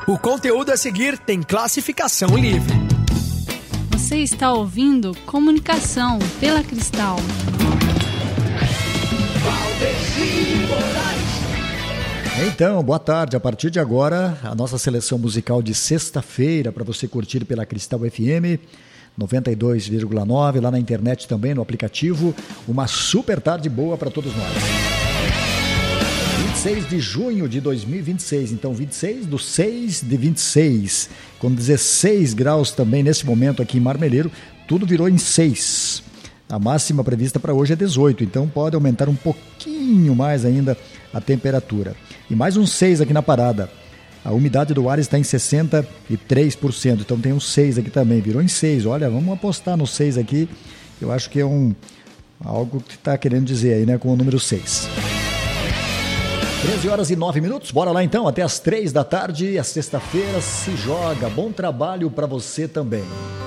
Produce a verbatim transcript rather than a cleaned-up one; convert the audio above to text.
O conteúdo a seguir tem classificação livre. Você está ouvindo Comunicação pela Cristal. Então, boa tarde. A partir de agora, a nossa seleção musical de sexta-feira para você curtir pela Cristal F M noventa e dois vírgula nove, lá na internet também, no aplicativo. Uma super tarde boa para todos nós. vinte e seis de junho de dois mil e vinte e seis, então vinte e seis do seis de vinte e seis, com dezesseis graus também nesse momento aqui em Marmeleiro, tudo virou em seis. A máxima prevista para hoje é dezoito, então pode aumentar um pouquinho mais ainda a temperatura. E mais um seis aqui na parada. A umidade do ar está em sessenta e três por cento, então tem um seis aqui também, virou em seis. Olha, vamos apostar no seis aqui, eu acho que é um, algo que está querendo dizer aí, né, com o número seis. treze horas e nove minutos, bora lá então, até as três da tarde, a sexta-feira se joga. Bom trabalho para você também.